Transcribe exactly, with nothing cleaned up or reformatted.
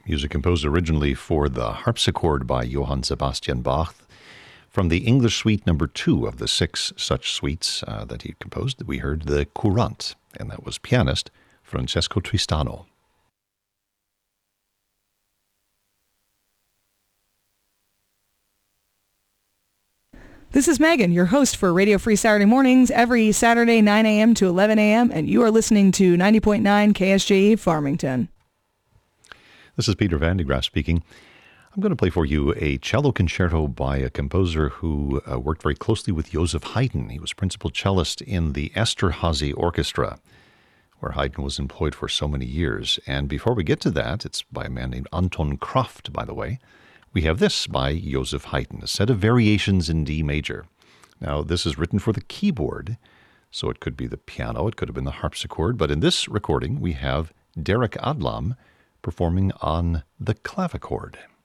music composed originally for the harpsichord by Johann Sebastian Bach, from the English suite number two of the six such suites uh, that he composed. We heard the Courante, and that was pianist Francesco Tristano. This is Megan, your host for Radio Free Saturday Mornings, every Saturday nine a.m. to eleven a.m., and you are listening to ninety point nine K S J E Farmington. This is Peter Van de Graaf speaking. I'm going to play for you a cello concerto by a composer who uh, worked very closely with Joseph Haydn. He was principal cellist in the Esterhazy Orchestra, where Haydn was employed for so many years. And before we get to that, it's by a man named Anton Kraft, by the way. We have this by Joseph Haydn, a set of variations in D major. Now, this is written for the keyboard, so it could be the piano, it could have been the harpsichord, but in this recording, we have Derek Adlam performing on the clavichord.